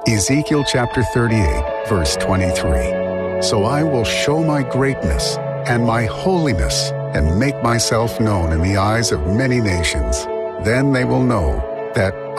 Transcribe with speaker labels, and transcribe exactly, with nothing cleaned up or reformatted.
Speaker 1: Ezekiel chapter thirty-eight, verse twenty-three. So I will show my greatness and my holiness and make myself known in the eyes of many nations. Then they will know that